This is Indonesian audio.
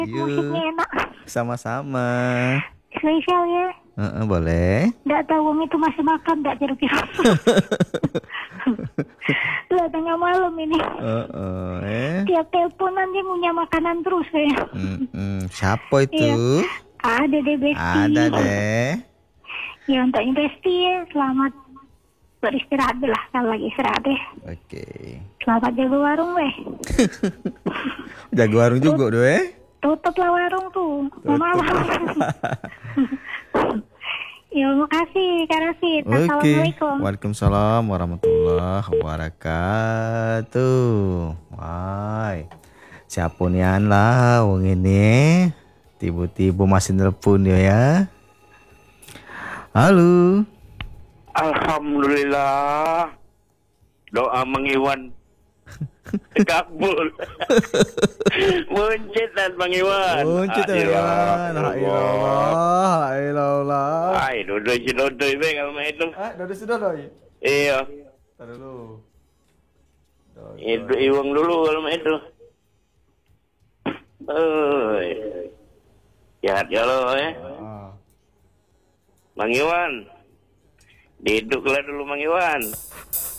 Musiknya Yuk, enak. sama-sama. Spesial ya. Boleh. Nggak tahu Wong itu masih makan nggak kira-kira. Lah tengah malam ini. Tiap teleponan dia punya makanan terus kayak. Siapa itu? Iya. Ada deh Besti. Ada deh. Ya untuknya Besti ya. Selamat beristirahat deh lah. Kalau lagi istirahat deh. Oke. Selamat jaga warung weh. Jaga warung juga doh Tutup lah warung tuh. Malam. Ya makasih Kak Rasid. Oke. Assalamualaikum. Waalaikumsalam warahmatullahi wabarakatuh. Wah, siapa nian lah wong ini? Tiba-tiba masih nelpon ya. Halo. Alhamdulillah, doa Mang Iwan kabul. Muncitan Mang Iwan. Muncit ya. La ilaha illallah. Ay, dodoi si dodoi be kalau main itu. Dodoi sudah doi. Iya. Tar dulu. Itu iwang dulu kalau main itu. Jahat ya lo Mang Iwan. Duduklah dulu Mang Iwan.